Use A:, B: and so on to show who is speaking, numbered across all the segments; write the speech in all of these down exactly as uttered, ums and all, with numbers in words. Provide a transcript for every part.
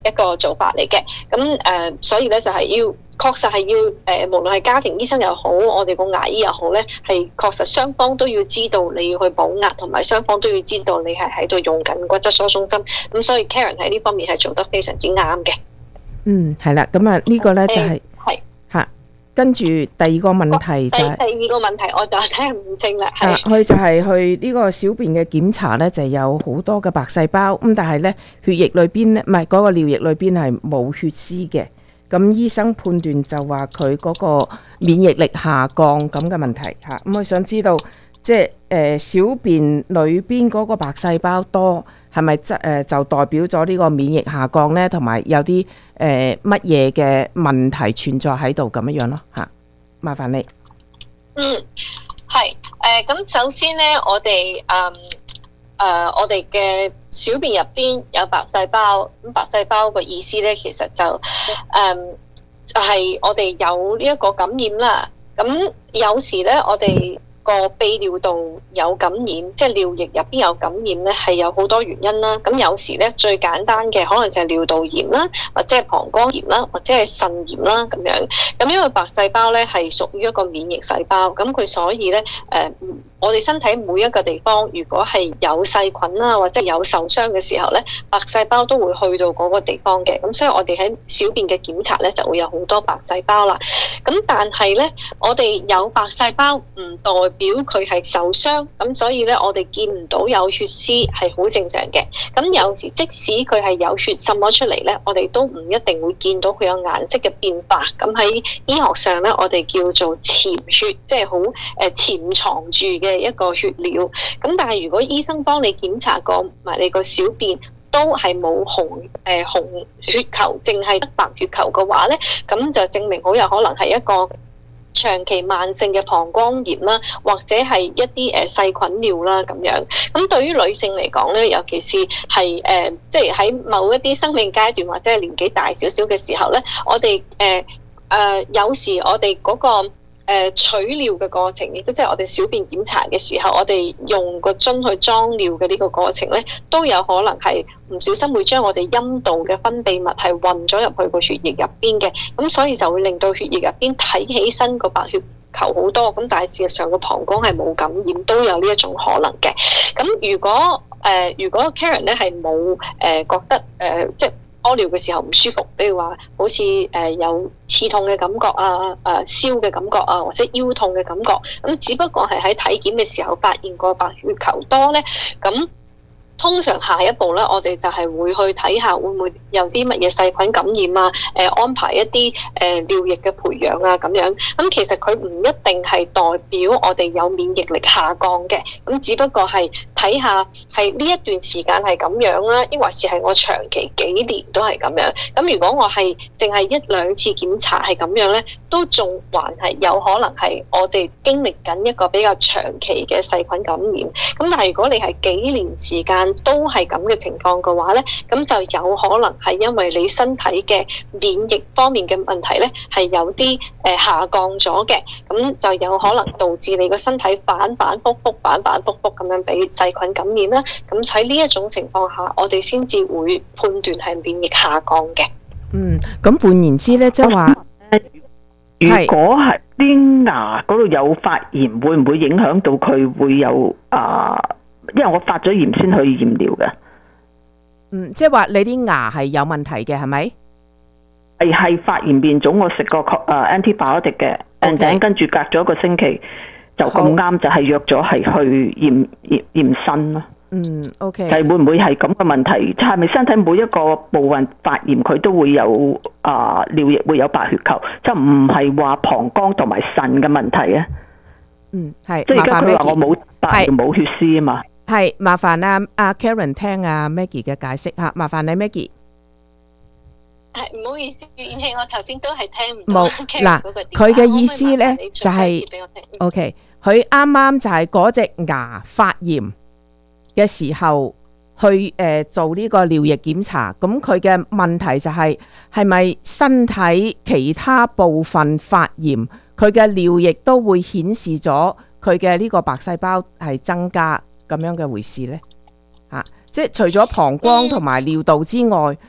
A: 一個做法嚟嘅。咁誒、呃，所以咧就係要確實係要誒、呃，無論係家庭醫生又好，我哋個牙醫又好咧，係確實雙方都要知道你要去補牙，同埋雙方都要知道你係喺度用緊骨質疏鬆針。咁所以 Karen 喺呢方面係做得非常之啱嘅。
B: 嗯，係啦，咁啊呢個咧就係、是。跟住第二個問題就係、是、
A: 第二個問題我就聽唔清啦。
B: 啊，佢就係去呢個小便嘅檢查咧，就有好多嘅白細胞咁，但係咧血液裏邊咧，唔係嗰個尿液裏邊係冇血絲嘅。咁醫生判斷就話佢嗰個免疫力下降咁嘅問題嚇。咁我想知道，即係誒小便裏邊嗰個白細胞多，係咪即誒就代表咗呢個免疫下降咧？同埋有啲誒乜嘢嘅問題存在喺度咁樣樣咯嚇？麻煩你。
A: 嗯，係誒咁首先咧，我哋誒誒我哋嘅小便入邊有白細胞，咁白細胞個意思咧，其實就誒、嗯、就係、是、我哋有呢一個感染啦。咁有時咧，我哋個泌尿道有感染，即係尿液入邊有感染咧，係有好多原因啦。咁有時咧，最簡單嘅可能就係尿道炎啦，或者係膀胱炎啦，或者係腎炎啦咁樣。咁因為白細胞咧係屬於一個免疫細胞，咁佢所以咧誒。呃我哋身體每一個地方，如果係有細菌啦，或者有受傷嘅時候咧，白細胞都會去到嗰個地方嘅。咁所以我哋喺小便嘅檢查咧，就會有好多白細胞啦。咁但係咧，我哋有白細胞唔代表佢係受傷，咁所以咧，我哋見唔到有血絲係好正常嘅。咁有時即使佢係有血滲咗出嚟咧，我哋都唔一定會見到佢有顏色嘅變化。咁喺醫學上咧，我哋叫做潛血，即係好誒潛藏住嘅一個血尿。咁但係如果醫生幫你檢查過埋你個小便都係冇紅誒、呃、紅血球，淨係得白血球嘅話咧，咁就證明好有可能係一個長期慢性嘅膀胱炎啦，或者係一啲誒細菌尿啦咁樣。咁對於女性嚟講咧，尤其是係誒即係喺某一啲生命階段或者係年紀大少少嘅時候咧，我哋誒誒有時我哋嗰、嗰個。誒取尿嘅過程，亦都即係我哋小便檢查嘅時候，我哋用個樽去裝尿嘅呢個過程咧，都有可能係唔小心會將我哋陰道嘅分泌物係混咗入去個血液入邊嘅，咁所以就會令到血液入邊睇起身個白血球好多，咁但係事實上個膀胱係冇感染，都有呢一種可能嘅。咁如果誒、呃、如果 Karen 咧係冇誒覺得誒、呃、即係屙尿嘅時候唔舒服，比如話好似誒有刺痛嘅感覺啊、誒燒嘅感覺啊，或者腰痛嘅感覺，咁只不過係喺體檢嘅時候發現個白血球多咧，咁通常下一步咧，我哋就係會去睇下會唔會有啲乜嘢細菌感染啊，誒、呃、安排一啲誒、呃、尿液嘅培養啊咁樣。咁其實佢唔一定係代表我哋有免疫力下降嘅，咁只不過係睇下係呢一段時間係咁樣啦，抑或是係我長期幾年都係咁樣。咁如果我係淨係一兩次檢查係咁樣咧，都仲還係有可能係我哋經歷緊一個比較長期嘅細菌感染。咁但係如果你係幾年時間都係咁嘅情況嘅話咧，咁就有可能係因為你身體嘅免疫方面嘅問題咧，係有啲誒下降咗嘅，咁就有可能導致你個身體反反复复、反反复复咁樣俾細菌感染啦。咁喺呢一種情況下，我哋先至會判斷係免疫下降嘅。
B: 嗯，咁換言之咧，即係話，
C: 如果係啲牙嗰度有發炎，會唔會影響到佢會有啊？因為我發咗炎先去驗尿嘅。
B: 嗯，即係話你啲牙係有問題嘅，係咪？
C: 係係發炎變腫，我食過誒 antibiotic 嘅，and then 跟住隔咗一個星期就咁啱就係約咗係去驗驗驗腎咯。
B: 嗯 ，OK。係
C: 會唔會係咁嘅問題？係咪身體每一個部位發炎佢都會有啊、呃、尿液會有白血球，就唔係話膀胱同埋腎嘅問題啊？
B: 嗯，係。
C: 即係而家佢話我冇白尿冇血絲啊嘛。
B: 係，麻煩啊阿 Karen 聽阿 Maggie 嘅解釋嚇，麻煩你 Maggie。
A: 係唔好意思，燕希，我頭先都係聽唔到。冇
B: 嗱，佢嘅意思咧就係 OK，佢啱啱就係嗰隻牙發炎嘅時候去誒、呃、做呢個尿液檢查，咁佢嘅問題就係係咪身體其他部分發炎，佢嘅尿液都會顯示咗佢嘅呢個白細胞係增加咁樣嘅回事呢？嚇、啊，即係除咗膀胱同埋尿道之外，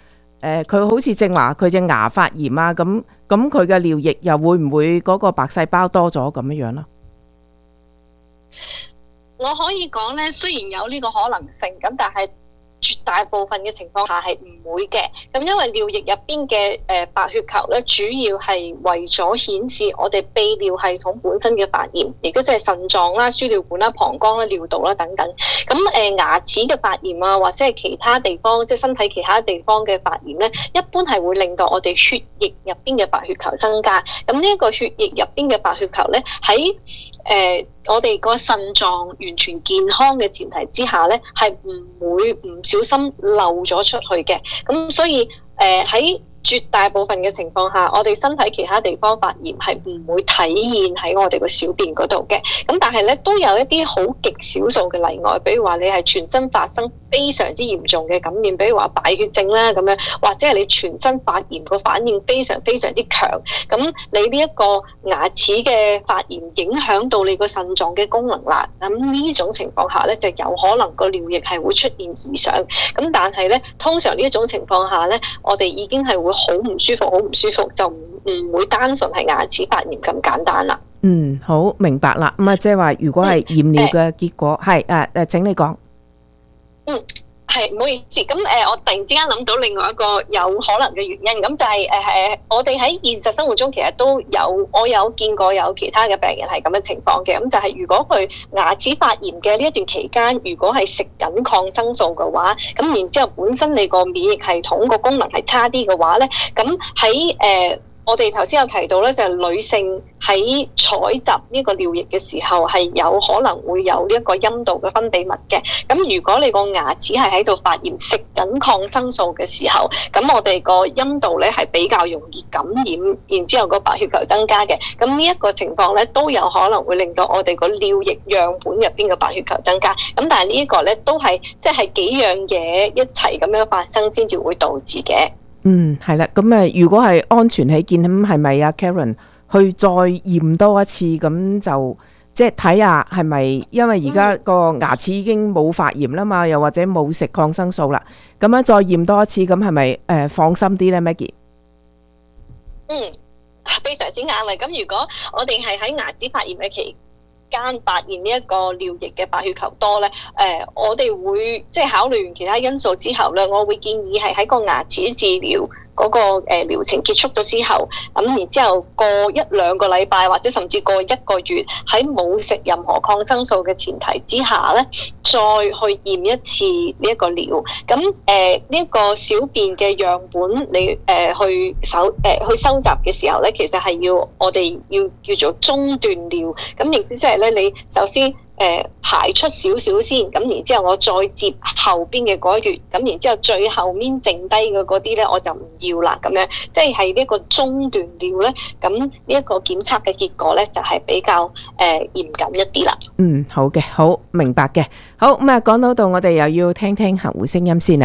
B: 誒佢好似正話佢隻牙發炎啊，咁咁佢嘅尿液又會唔會嗰個白細胞多咗咁樣樣咯？
A: 我可以講咧，雖然有呢個可能性，咁但係絕大部分嘅情況下係唔會嘅。咁因為尿液入邊嘅誒白血球咧，主要係為咗顯示我哋泌尿系統本身嘅發炎，亦都即係腎臟啦、輸尿管啦、膀胱啦、尿道啦等等。咁誒、呃、牙齒嘅發炎啊，或者係其他地方即係身體其他地方嘅發炎咧，一般係會令到我哋血液入邊嘅白血球增加。咁呢一個血液入邊嘅白血球咧，喺誒、呃，我哋個腎臟完全健康嘅前提之下咧，係唔會唔小心漏咗出去嘅。咁所以誒喺、呃絕大部分嘅情況下，我哋身體其他地方發炎係唔會體現喺我哋個小便嗰度嘅。咁但係咧都有一啲好極少數嘅例外，比如話你係全身發生非常之嚴重嘅感染，比如話敗血症啦咁樣，或者係你全身發炎個反應非常非常之強，咁你呢一個牙齒嘅發炎影響到你個腎臟嘅功能啦。咁呢種情況下咧，就有可能個尿液係會出現異常。咁但係咧，通常呢一種情況下咧，我哋已經係會好唔舒服，好唔舒服，就唔唔會單純係牙齒發炎咁簡單啦。
B: 嗯，好明白啦。咁啊，即係話如果係驗尿嘅結果係誒誒，請你講。
A: 嗯，係唔好意思。咁誒、呃，我突然之間諗到另外一個有可能嘅原因，咁就係誒誒，我哋喺現實生活中其實都有，我有見過有其他嘅病人係咁嘅情況嘅。咁就係如果佢牙齒發炎嘅呢一段期間，如果係食緊抗生素嘅話，咁然之後本身你個免疫系統個功能係差啲嘅話咧，咁喺誒。我哋頭先有提到咧，就係、是、女性喺採集呢個尿液嘅時候，係有可能會有呢一個陰道嘅分泌物嘅。咁如果你個牙齒係喺度發炎，食緊抗生素嘅時候，咁我哋個陰道咧係比較容易感染，然之後個白血球增加嘅。咁呢一個情況咧，都有可能會令到我哋個尿液樣本入邊嘅白血球增加。咁但係呢一個咧，都係即係幾樣嘢一齊咁樣發生先至會導致嘅。
B: 嗯，係啦，咁誒，如果係安全起見，咁係咪阿 Karen 去再驗多一次，咁就即係睇下係咪，因為而家個牙齒已經冇發炎啦嘛，又或者冇食抗生素啦，咁樣再驗多一次，咁係咪誒放心啲咧 Maggie？
A: 嗯，非常之啱啦。咁如果我哋係喺牙齒發炎嘅期間發現呢一個尿液嘅白血球多咧，誒、呃，我哋會即係考慮完其他因素之後咧，我會建議係喺個牙齒治療嗰個誒療程結束咗之後，咁然之後過一兩個禮拜或者甚至過一個月，喺冇食任何抗生素嘅前提之下咧，再去驗一次呢一個尿。咁誒呢一個小便嘅樣本，你誒、呃、去搜誒、呃、去收集嘅時候咧，其實係要我哋要叫做中段尿。咁亦即係咧，你首先，誒、呃、排出少少先，咁然之後我再接後邊嘅嗰一橛，咁然之後最後面剩低嘅嗰啲咧，我就唔要啦，咁樣即係係呢一個中段尿咧，咁呢一個檢測嘅結果咧就係、是、比較誒、呃、嚴謹一啲啦。
B: 嗯，好嘅，好明白嘅，好咁啊，講到到我哋又要聽聽客戶聲音先啦。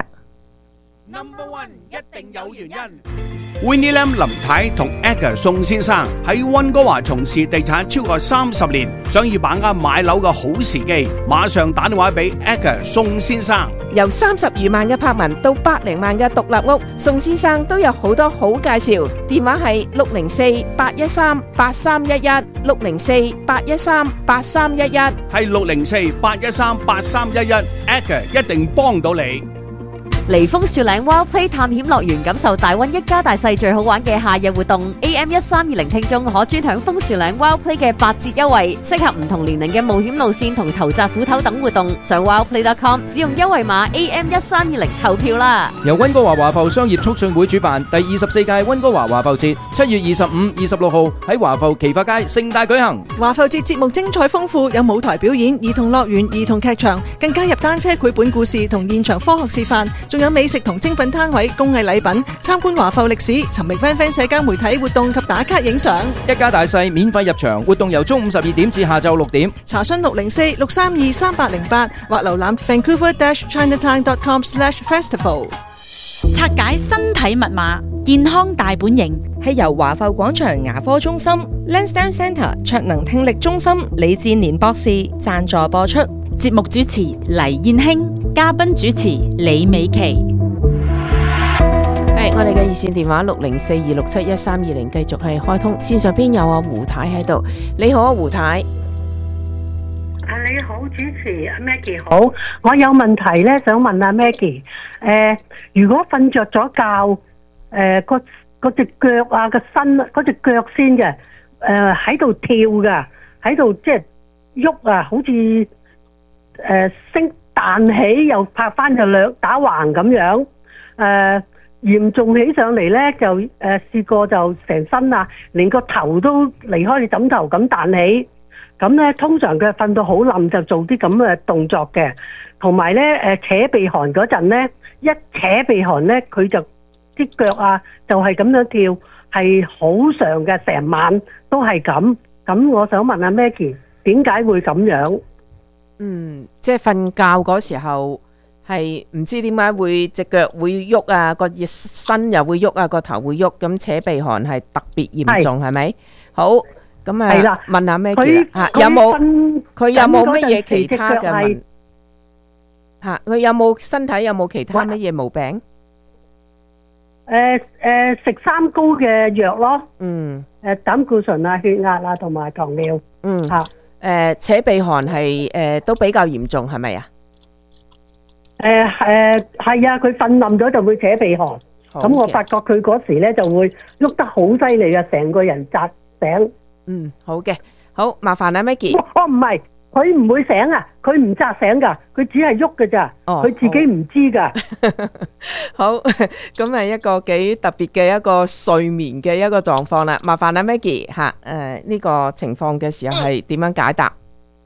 D: Number one 一定有原因。Winnie Lam 林太同 Edgar 宋先生喺溫哥華從事地產超過三十年，想要把握買樓嘅好時機，馬上打電話俾 Edgar 宋先生。
B: 由三十餘萬嘅柏文到百零萬嘅獨立屋，宋先生都有好多好介紹。電話係六零四八一三八三一一，六零四八一三八三一一，
D: 係六零四八一三八三一一 ，Edgar 一定幫到你。
E: 嚟楓樹嶺 Wild Play 探險樂園，感受大溫一家大細最好玩嘅夏日活動。A M 一三二零聽眾可專享楓樹嶺 Wild Play 嘅八折優惠，適合唔同年齡嘅冒險路線同投擲斧頭等活動。上 wildplay dot com 使用優惠碼 A M 一三二零投票啦！
F: 由溫哥華華埠商業促進會主辦第二十四屆溫哥華華埠節，七月二十五、二十六號喺華埠奇發街盛大舉行。
G: 華埠節節目精彩豐富，有舞台表演、兒童樂園、兒童劇場，更加入單車繪本故事同現場科學示範。仲有美食同精品攤位、工藝禮品，參觀華埠歷史，尋覓 friend friend 社交媒體活動及打卡影相，
F: 一家大細免費入場。活動由中午十二點至下晝六點。
G: 查詢六零四六三二三八零八或瀏覽 vancouver dash chinatown dot com slash festival。
H: 拆解身體密碼，健康大本營
I: 係由華埠廣場牙科中心 Lansdowne Centre 卓能聽力中心李志年博士贊助播出。
H: 節目主持黎燕卿，嘉賓主持李美琪。
B: 誒係我哋嘅熱線電話六零四二六七一三二零，繼續係開通。線上邊有阿胡太喺度，你好啊，胡太。
J: 啊，你好，主持 Maggie 好，我有問題咧，想問阿 Maggie，誒、呃，如果瞓着咗覺，誒個嗰隻腳啊個身，嗰隻腳先嘅，誒喺度跳噶，喺度即係喐啊，好似誒、呃、升彈起又拍翻就兩打橫咁樣，誒、呃、嚴重起上嚟咧就誒、呃、試過就成身啊，連個頭都離開你枕頭咁彈起。咁咧，通常佢瞓到好冧就做啲咁嘅動作嘅，同埋咧誒扯鼻鼾嗰陣咧，一扯鼻鼾咧，佢就啲腳啊就係咁樣跳，係好長嘅，成晚都係咁。咁我想問下 Maggie，點解會咁樣？
B: 嗯，即係瞓覺嗰時候係唔知點解會隻腳會喐啊，個身又會喐啊，個頭會喐，咁扯鼻鼾係特別嚴重係咪？好。咁啊，問下咩嘅嚇？有冇佢有冇乜嘢其他嘅問嚇？佢有冇身體有冇其他乜嘢毛病？
J: 誒誒，食三高嘅藥咯。
B: 嗯。
J: 誒膽固醇啊、血壓啊同埋糖尿。
B: 嗯。
J: 嚇。
B: 誒扯鼻鼾係誒都比較嚴重係咪啊？
J: 誒誒係啊！佢瞓冧咗就會扯鼻鼾。咁我發覺佢嗰時咧就會喐得好犀利啊，成個人扎醒。
B: 嗯，好嘅，好麻煩啊 Maggie。
J: 哦，唔係，佢唔會醒啊，佢唔扎醒噶，佢只係喐噶咋，佢、哦、自己唔知噶。
B: 好，咁係一個幾特別嘅一個睡眠嘅一個狀況啦。麻煩啊 Maggie 吓，誒呢個情況嘅時候係點樣解答？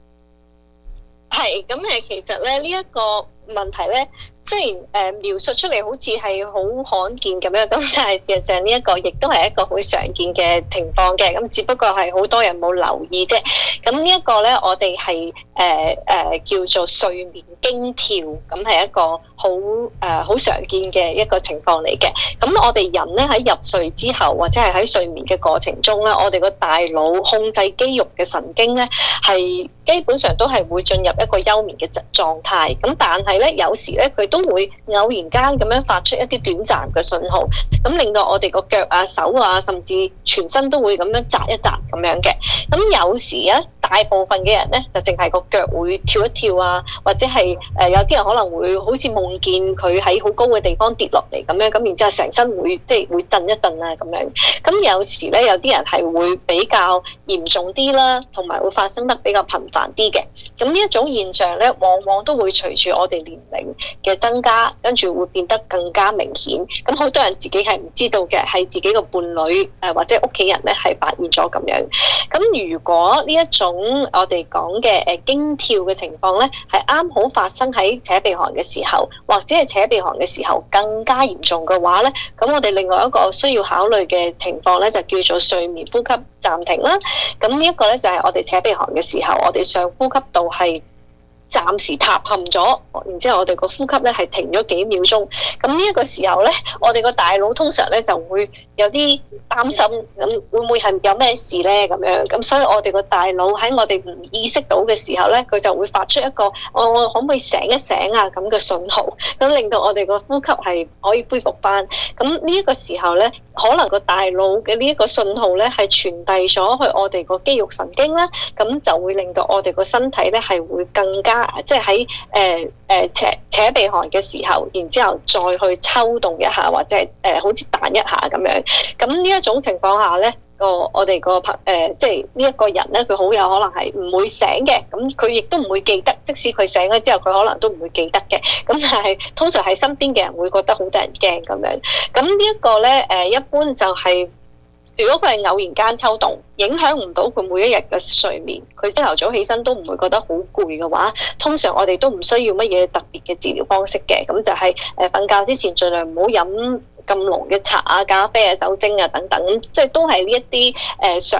A: 係咁誒，其實咧呢一個問題咧，雖然誒、呃、描述出嚟好似係好罕見咁樣，咁但係事實上呢一個亦都係一個好常見嘅情況嘅，咁只不過係好多人冇留意啫。咁呢一個咧，我哋係誒誒叫做睡眠驚跳，咁係一個好誒好常見嘅一個情況嚟嘅。咁我哋人咧喺入睡之後，或者係喺睡眠嘅過程中咧，我哋個大腦控制肌肉嘅神經咧係基本上都係會進入一個休眠嘅狀態。咁但係咧有時咧佢都會偶然間咁樣發出一啲短暫嘅信號，咁令到我哋個腳啊、手啊，甚至全身都會咁樣扎一扎咁樣嘅。咁有時咧，大部分嘅人咧就淨係個腳會跳一跳啊，或者係誒、呃、有啲人可能會好似夢見佢喺好高嘅地方跌落嚟咁樣，咁然之後成身會即係會震一震啊咁樣。咁有時咧有啲人係會比較嚴重啲啦，同埋會發生得比較頻繁啲嘅。咁呢一種現象咧，往往都會隨住我哋年齡嘅增加，跟住會變得更加明顯。咁好多人自己係唔知道嘅，係自己個伴侶誒或者屋企人咧係發現咗咁樣。咁如果呢一種我哋講嘅誒驚跳嘅情況咧，係啱好發生喺扯鼻鼾嘅時候，或者係扯鼻鼾嘅時候更加嚴重嘅話咧，咁我哋另外一個需要考慮嘅情況咧，就叫做睡眠呼吸暫停啦。咁呢一個咧就係我哋扯鼻鼾嘅時候，我哋上呼吸道係暫時塌陷咗，然之後我哋個呼吸咧係停咗幾秒鐘。咁呢一個時候咧，我哋個大腦通常咧就會有啲擔心，咁會唔會係有咩事咧咁樣？咁所以我哋個大腦喺我哋唔意識到嘅時候咧，佢就會發出一個我我可唔可以醒一醒啊咁嘅信號，咁令到我哋個呼吸係可以恢復翻。咁呢一個時候咧，可能個大腦嘅呢一個信號咧係傳遞咗去我哋個肌肉神經啦，咁就會令到我哋個身體咧係會更加即係喺誒誒扯扯鼻鼾嘅時候，然之後再去抽動一下，或者係誒、呃、好似彈一下咁樣。咁呢一種情況下咧，個我哋個朋誒即係呢一個人咧，佢好有可能係唔會醒嘅。咁佢亦都唔會記得，即使佢醒咗之後，佢可能都唔會記得嘅。咁但係通常係身邊嘅人會覺得好得人驚咁樣。咁呢一個咧誒，一般就係、是。如果佢係偶然間抽動，影響唔到佢每一日嘅睡眠，佢朝頭早起身都唔會覺得好攰嘅話，通常我哋都唔需要乜嘢特別嘅治療方式嘅。咁就係誒瞓覺之前盡量唔好飲咁濃嘅茶啊、咖啡啊、酒精啊等等，即係都係呢一啲誒常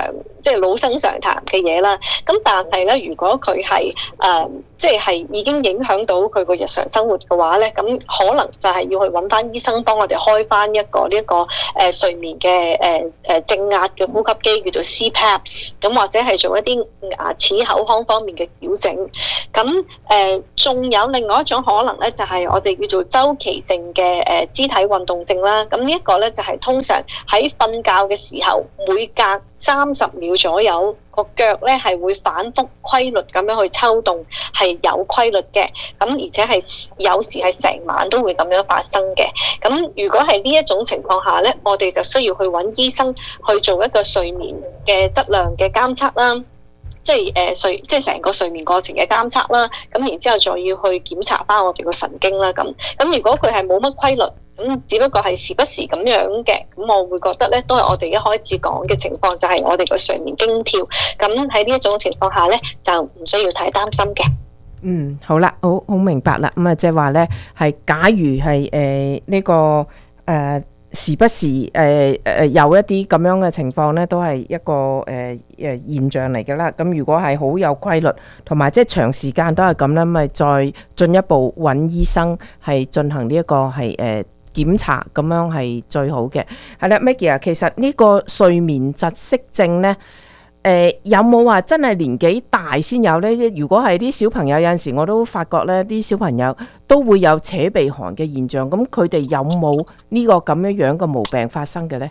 A: 即係老生常談嘅嘢啦。咁但係咧，如果佢係誒即係已經影響到佢個日常生活嘅話咧，咁可能就係要去揾翻醫生幫我哋開翻一個呢、這、一個誒、呃、睡眠嘅誒誒正壓嘅呼吸機，叫做 C PAP， 咁或者係做一啲牙齒口腔方面嘅矯正。咁誒仲有另外一種可能咧，就係、是、我哋叫做周期性嘅誒、呃、肢體運動症啦。咁呢一個咧就係、是、通常喺瞓覺嘅時候，每隔三十秒左右，個腳咧係會反覆規律咁樣去抽動，係有規律嘅。咁而且係有時係成晚都會咁樣發生嘅。咁如果係呢一種情況下咧，我哋就需要去揾醫生去做一個睡眠嘅質量嘅監測啦。即係誒睡，即係成個睡眠過程嘅監測啦。咁然之後再要去檢查翻我哋個神經啦。咁咁如果佢係冇乜規律，咁只不過係時不時咁樣嘅，咁我會覺得咧，都係我哋一開始講嘅情況，就係我哋個睡眠驚跳。咁喺呢一種情況下咧，就唔需要太擔心嘅。
B: 嗯，好啦，好好明白啦。咁啊，即係話咧，係假如係誒呢個誒。呃時不時誒誒、呃、有一啲咁樣嘅情況咧，都係一個誒誒、呃、現象嚟嘅啦。咁如果係好有規律，同埋即係長時間都係咁咧，咪再進一步揾醫生係進行呢一個係誒、呃、檢查，咁樣係最好嘅。係啦，Maggie啊，其實呢個睡眠窒息症咧。誒、呃、有冇話真係年紀大先有呢？如果係啲小朋友，有陣時我都發覺呢啲小朋友都會有扯鼻鼾嘅現象。咁佢哋有冇呢個咁樣樣嘅毛病發生嘅呢？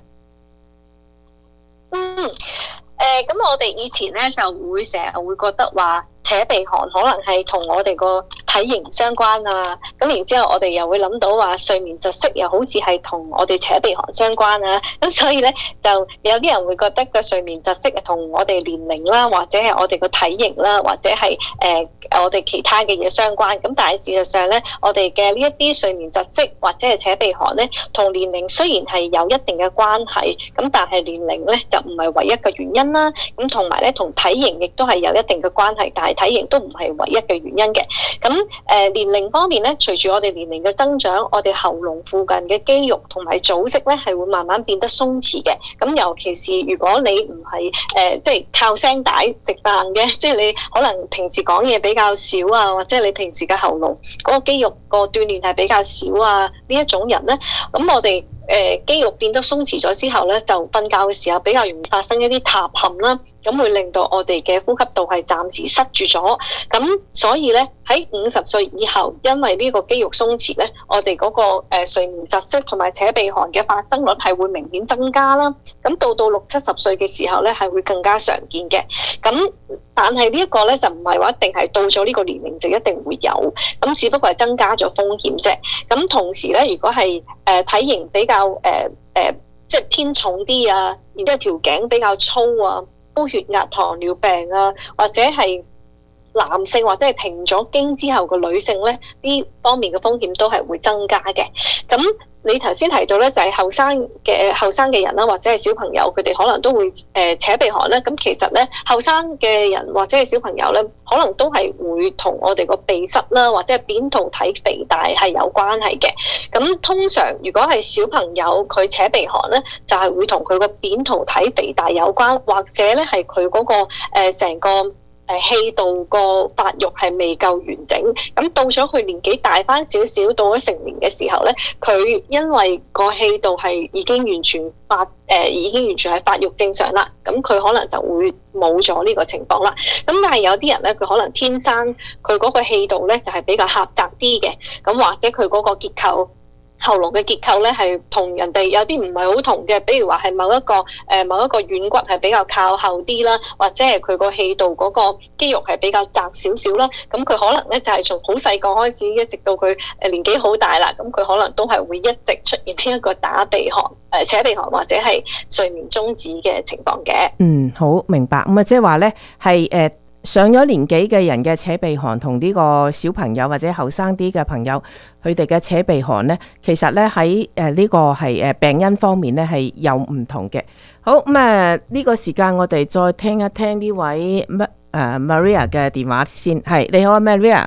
A: 嗯，誒、呃，咁我哋以前呢就會成日會覺得話扯鼻鼾可能係同我哋個體型相關啊，咁然之後我哋又會諗到話睡眠窒息又好似係同我哋扯鼻鼾相關啊，咁所以咧就有啲人會覺得個睡眠窒息係同我哋年齡啦，或者係我哋個體型啦，或者係誒、呃、我哋其他嘅嘢相關。咁但係事實上咧，我哋嘅呢一啲睡眠窒息或者係扯鼻鼾咧，同年齡雖然係有一定嘅關係，咁但係年齡咧就唔係唯一嘅原因啦。咁同埋咧同體型亦都係有一定嘅關係，但係體型都唔係唯一嘅原因嘅。咁誒、呃、年齡方面咧，隨住我哋年齡嘅增長，我哋喉嚨附近嘅肌肉同埋組織咧係會慢慢變得鬆弛嘅。咁尤其是如果你唔係誒即係靠聲帶食飯嘅，即係你可能平時講嘢比較少啊，或者你平時嘅喉嚨嗰個肌肉個鍛鍊係比較少啊，呢一種人咧，咁我哋誒、呃、肌肉變得鬆弛咗之後咧，就瞓覺嘅時候比較容易發生一啲塌陷啦，咁會令到我哋嘅呼吸道係暫時塞住咗。咁所以咧喺五十歲以後，因為呢個肌肉鬆弛咧，我哋嗰、那個誒、呃、睡眠窒息同埋扯鼻鼾嘅發生率係會明顯增加啦。咁到到六七十歲嘅時候咧，係會更加常見嘅。咁但係呢一個咧就唔係話一定係到咗呢個年齡就一定會有，咁只不過係增加咗風險啫。咁同時咧，如果係誒、呃、體型比較誒誒、呃呃、即係偏重啲啊，然之後條頸比較粗啊，高血壓、糖尿病啊，或者係男性或者係停咗經之後嘅女性咧，呢方面嘅風險都係會增加嘅。咁你頭先提到咧，就係後生嘅後生嘅人啦，或者係小朋友，佢哋可能都會誒、呃、扯鼻鼾咧。咁其實咧，後生嘅人或者係小朋友咧，可能都係會同我哋個鼻塞啦，或者係扁桃體肥大係有關係嘅。咁通常如果係小朋友佢扯鼻鼾咧，就係、是、會同佢個扁桃體肥大有關，或者咧係佢嗰個誒成、呃、個。誒氣道個發育係未夠完整，咁到咗佢年紀大翻少少，到咗成年嘅時候咧，佢因為個氣道係已經完全發誒、呃，已經完全係發育正常啦，咁佢可能就會冇咗呢個情況啦。咁但係有啲人咧，佢可能天生佢嗰個氣道咧就係、是、比較狹窄啲嘅，咁或者佢嗰個結構。喉嚨嘅結構咧係同人哋有啲唔係好同嘅，比如話係某一個誒、呃、某一個軟骨係比較靠後啲啦，或者係佢個氣道嗰個肌肉係比較窄少少啦。咁佢可能咧就係從好細個開始，一直到佢誒年紀好大啦，咁佢可能都係會一直出現呢一個打鼻鼾、誒、呃、扯鼻鼾或者係睡眠中止嘅情況嘅。嗯，好明白。咁啊，即係話咧係誒。上咗年紀嘅人嘅扯鼻鼾同呢個小朋友或者後生啲嘅朋友，佢哋嘅扯鼻鼾呢，其實呢喺誒呢個係誒病因方面呢係有唔同嘅。好，咁啊呢個時間我哋再聽一聽呢位乜誒 Maria 嘅電話先。係，你好啊 Maria。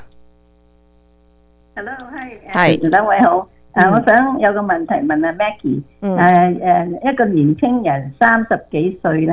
K: Hello，係係兩位好。誒，我想有個問題問阿 Maggie。誒誒，一個年青人三十幾歲咧。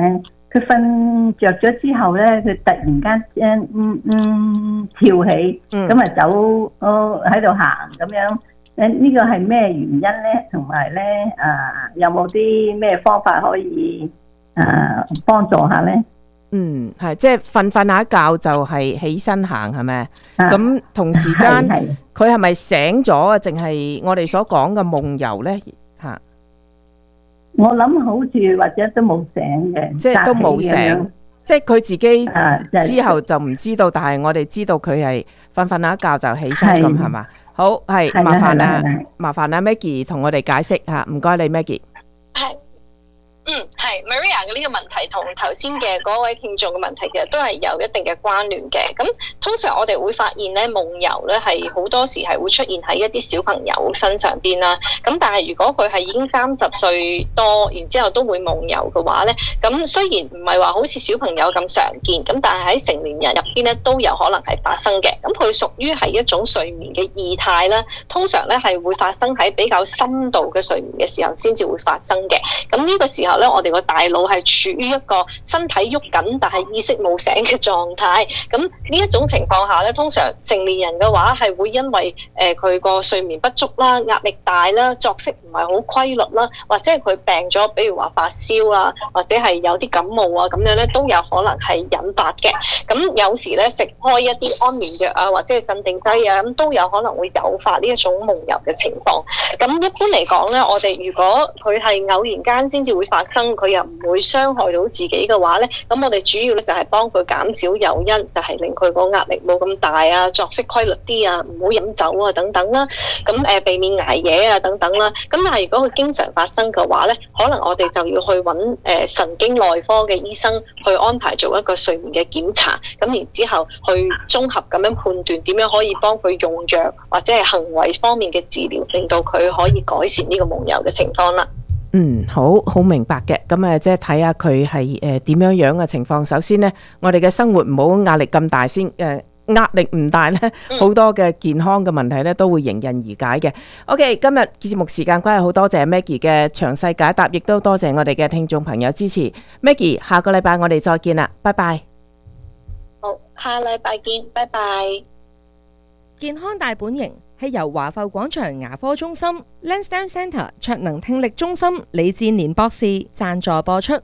K: 佢瞓着咗之後咧，佢突然間誒嗯嗯跳起，咁啊走喺度行咁樣。誒呢個係咩原因咧？同埋咧誒有冇啲咩方法可以誒幫助下咧？
B: 嗯，係即係瞓瞓下覺就係起身行係咪？咁、啊、同時間佢係咪醒咗啊？淨係我哋所講嘅夢遊咧嚇？
K: 我諗好似或者都冇醒嘅，
B: 即係都冇醒，即係佢自己之後就唔知道，但係我哋知道佢係瞓瞓下覺就起身咁係嘛？好係麻煩啊，麻煩啊 Maggie 同我哋解釋嚇，唔該你 Maggie。
A: 係。嗯，係 Maria 嘅呢個問題同頭先嘅嗰位聽眾嘅問題其實都係有一定嘅關聯嘅。咁通常我哋會發現咧，夢遊咧係好多時係會出現喺一啲小朋友身上邊啦。咁但係如果佢係已經三十歲多，然之後都會夢遊嘅話咧，咁雖然唔係話好似小朋友咁常見，咁但係喺成年人入邊咧都有可能係發生嘅。咁佢屬於係一種睡眠嘅異態啦。通常咧係會發生喺比較深度嘅睡眠嘅時候先至會發生嘅。咁呢個時候咧，我哋個大腦係處於一個身體喐緊，但係意識冇醒嘅狀態。咁呢一種情況下咧，通常成年人嘅話係會因為誒佢個睡眠不足啦、壓力大啦、作息唔係好規律啦，或者係佢病咗，比如話發燒啊，或者係有啲感冒啊咁樣咧，都有可能係引發嘅。咁有時咧食開一啲安眠藥啊，或者係鎮定劑啊，咁都有可能會誘發呢一種夢遊嘅情況。咁一般嚟講咧，我哋如果佢係偶然間先至會發生，佢又唔會傷害到自己嘅話咧，咁我哋主要咧就係幫佢減少誘因，就係令佢個壓力冇咁大啊，作息規律啲啊，唔好飲酒啊等等啦。咁誒避免捱夜啊等等啦。咁但係如果佢經常發生嘅話咧，可能我哋就要去揾誒神經內科嘅醫生去安排做一個睡眠嘅檢查，咁然之後去綜合咁樣判斷點樣可以幫佢用藥或者係行為方面嘅治療，令到佢可以改善呢個夢遊嘅情況啦。
B: 嗯，好好明白嘅。咁誒，即係睇下佢係誒點樣樣嘅情況。首先呢，我哋嘅生活唔好壓力咁大先。誒、呃，壓力唔大呢，好多嘅健康嘅問題呢都會迎刃而解嘅。OK， 今日節目時間關係，好多謝 Maggie 嘅詳細解答，亦都多謝我哋嘅聽眾朋友支持。Maggie， 下個禮拜我哋再見啦，拜拜。
A: 好，下禮拜見，拜拜。
I: 健康大本營係由華埠廣場牙科中心 Lansdowne Centre 卓能聽力中心李志年博士贊助播出。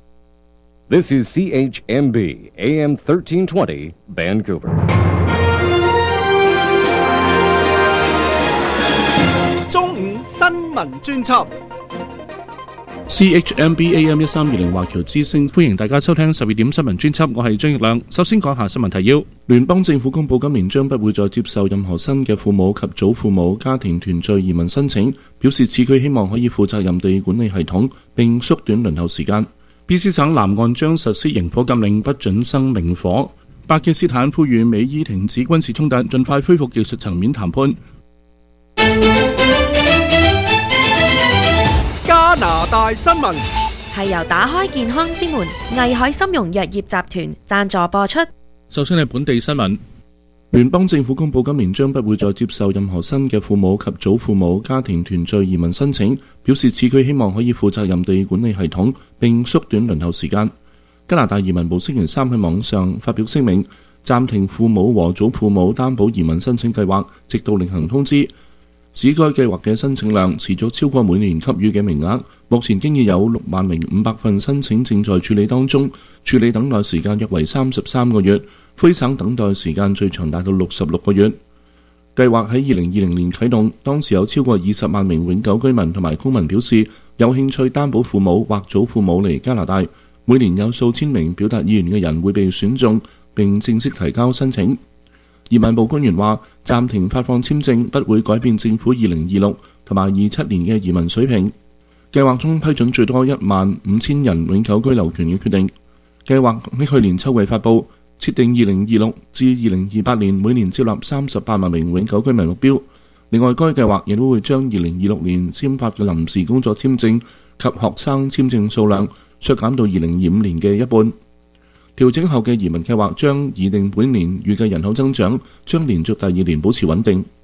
L: This is C H M B A M thirteen twenty Vancouver。
D: 中午新聞專輯。
M: C H M B A M 一三二零華僑之聲，歡迎大家收聽十二點新聞專輯，我係張奕亮。首先講下新聞提要。聯邦政府公布今年將不會再接受任何新嘅父母及祖父母家庭團聚移民申請，表示此舉希望可以負責任地管理系統並縮短輪候時間。B C 省南岸將實施營火禁令，不准生明火。巴基斯坦呼籲美伊停止軍事衝突，盡快恢復技術層面談判。
D: 加拿大新聞
N: 係由打開健康之門藝海參茸藥業集團贊助播出。
M: 首先係本地新聞。聯邦政府公布今年將不會再接受任何新嘅父母及祖父母家庭團聚移民申請，表示此舉希望可以負責任地管理系統並縮短輪候時間。加拿大移民部星期三喺網上發表聲明，暫停父母和祖父母擔保移民申請計劃，直到另行通知。指該計劃嘅申請量持續超過每年給予嘅名額，目前經已有六萬零五百份申請正在處理當中，處理等待時間約為三十三個月，魁省等待時間最長達到六十六個月。計劃喺二零二零年啟動，當時有超過二十萬名永久居民同埋公民表示有興趣擔保父母或祖父母嚟加拿大，每年有數千名表達意願嘅人會被選中並正式提交申請。移民部官員話，暫停發放簽證不會改變政府二零二六同埋二七年嘅移民水平。計劃中批准最多一萬五千人永久居留權嘅決定。計劃喺去年秋季發布，設定二零二六至二零二八年每年接納三十八萬名永久居民目標。另外，該計劃亦都會將二零二六年簽發嘅臨時工作簽證及學生簽證數量削減到二零二五年嘅一半。調整後嘅移民計劃將擬定本年預計人口增長將連續第二年保持穩定。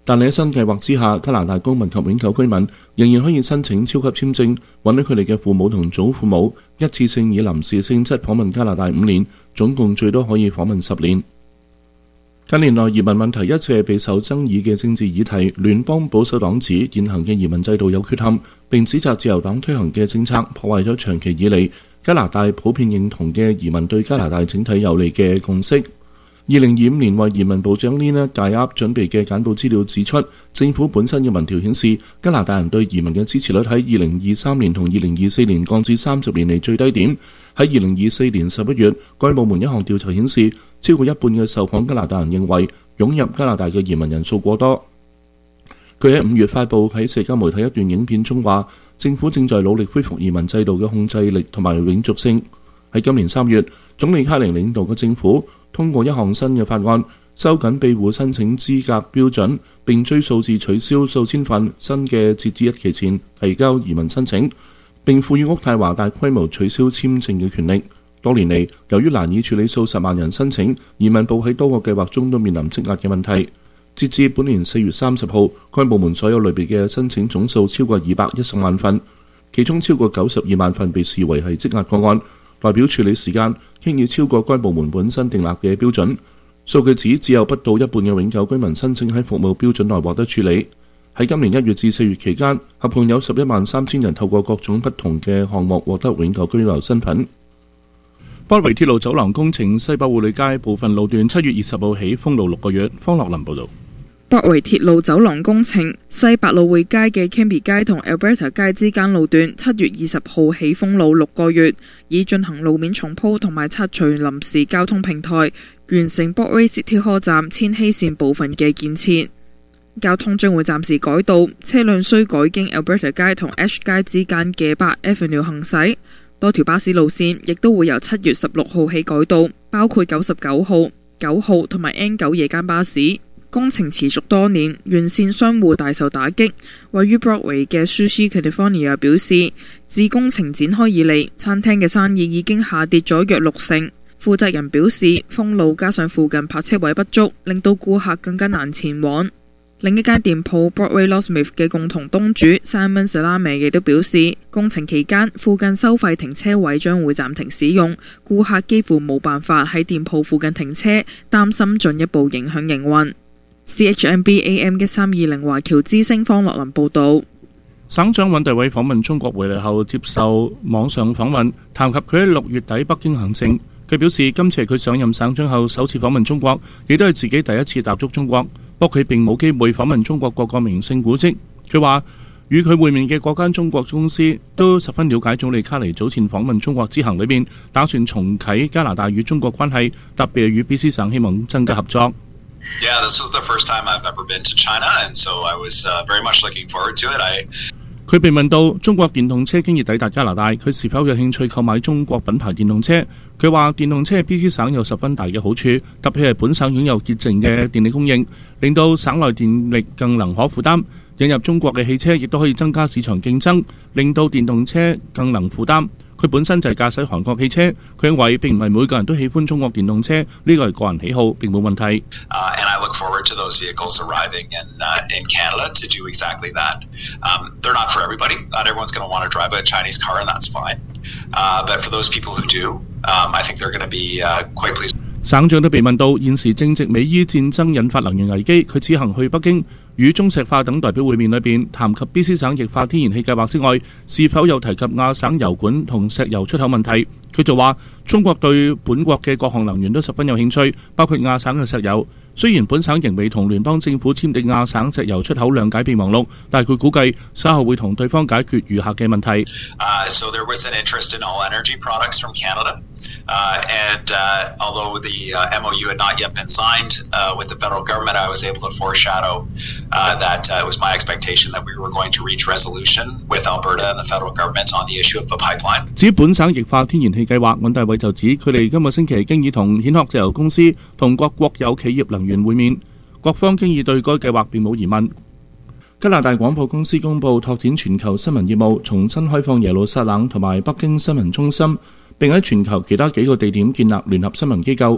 M: 但係喺新計劃之下，加拿大公民及永久居民仍然可以申請超級簽證，允許佢哋嘅父母同祖父母一次性以臨時性質訪問加拿大五年，總共最多可以訪問十年。近年來移民問題一直係備受爭議嘅政治議題，聯邦保守黨指現行嘅移民制度有缺陷，並指責自由黨推行嘅政策破壞咗長期以嚟加拿大普遍認同嘅移民對加拿大整體有利嘅共識。二零二五年為移民部長 Lina Diab 準備嘅簡報資料指出，政府本身嘅民調顯示，加拿大人對移民嘅支持率喺二零二三年同二零二四年降至三十年嚟最低點。喺二零二四年十一月，該部門一項調查顯示，超過一半嘅受訪加拿大人認為湧入加拿大嘅移民人數過多。佢喺五月發布喺社交媒體一段影片中話，政府正在努力恢復移民制度嘅控制力同埋永續性。喺今年三月，總理卡寧領導嘅政府通過一項新嘅法案，收緊庇護申請資格標準，並追溯至取消數千份新嘅截止日期前提交移民申請，並賦予渥太華大規模取消簽證嘅權力。多年嚟，由於難以處理數十萬人申請，移民部喺多個計劃中都面臨積壓嘅問題。截至本年四月三十號，該部門所有類別嘅申請總數超過二百一十萬份，其中超過九十二萬份被視為係積壓個案，代表處理時間輕易超過該部門本身訂立嘅標準。數據指只有不到一半嘅永久居民申請喺服務標準內獲得處理。喺今年一月至四月期間，合共有十一萬三千人透過各種不同嘅項目獲得永久居留身份。北維鐵路走廊工程西北護理街部分路段七月二十號起封路六個月。方樂林報導。
O: 北維鐵路走廊工程西百老匯街嘅 Cambie 街同 Alberta 街之間路段七月二十號起封路六個月，以進行路面重鋪同埋拆除臨時交通平台，完成 Broadway City Hall 站千禧線部分嘅建設。交通將會暫時改道，車輛需改經 Alberta 街同 Ash 街之間嘅八 Avenue 行駛。多條巴士路線亦都會由七月十六號起改道，包括九十九號、九號同埋 N 九夜間巴士。工程持續多年，沿線商戶大受打擊。位於 Broadway 嘅 Sushi California 表示，自工程展開以嚟，餐廳嘅生意已經下跌咗約六成。負責人表示，封路加上附近泊車位不足，令到顧客更加難前往。另一間店鋪 Broadway Locksmith 嘅共同東主 Simon Salame 亦都表示，工程期間附近收費停車位將會暫停使用，顧客幾乎冇辦法喺店鋪附近停車，擔心進一步影響營運。C H M B A M 一三二零華僑之聲方樂林報導。
M: 省長尹大偉訪問中國回嚟後接受網上訪問，談及佢喺六月底北京行程。佢表示，今次係佢上任省長後首次訪問中國，亦都係自己第一次踏足中國。不過佢並冇機會訪問中國各個名勝古蹟。佢話，與佢會面嘅各間中國公司都十分了解總理卡尼早前訪問中國之行裏面，打算重啟加拿大與中國關係，特別係與 B C 省希望增加合作。
P: Yeah, this was the first time I've ever been to China, and so I was uh, very much looking forward to it. I
M: 佢被問到中國電動車經已抵達加拿大，佢是否有興趣購買中國品牌電動車？佢話電動車喺 B C 省有十分大嘅好處，特別係本省擁有潔淨嘅電力供應，令到省內電力更能可負擔。引入中國嘅汽車亦都可以增加市場競爭，令到電動車更能負擔。佢本身就係駕駛韓國汽車，佢認為並唔係每個人都喜歡中國電動車，呢個係個人喜好，並冇問題。
P: Uh, and I look forward to those vehicles arriving in, uh, in Canada to do exactly that. Um, they're not for everybody. Not everyone's going to want to drive a Chinese car, and that's fine. Uh, but for those people who do, um, I think they're going to be uh, quite pleased.
M: 省長都被問到現時正值美伊戰爭引發能源危機，佢此行去北京與中石化等代表會面裏邊談及 B C 省液化天然氣計劃之外，是否有提及亞省油管同石油出口問題？佢就話中國對本國嘅各項能源都十分有興趣，包括亞省嘅石油。雖然本省仍未同聯邦政府簽訂亞省石油出口諒解備忘錄，但係佢估計稍後會同對方解決餘下嘅問題。
P: Uh, so there was an interest in all energy products from Canada. Uh, and uh, although the uh, M O U had not yet been signed uh, with the federal government, I was able to foreshadow uh, that uh, it was my expectation that we were going to reach resolution with Alberta and the federal government on the issue of the pipeline.
M: 至於本省液化天然氣計劃，尹大偉就指佢哋今個星期經已同蜆殼石油公司同各國有企業能源會面，各方經已對該計劃並冇疑問。加拿大廣播公司公佈拓展全球新聞業務，重新開放耶路撒冷同埋北京新聞中心，並喺全球其他幾個地點建立聯合新聞機構。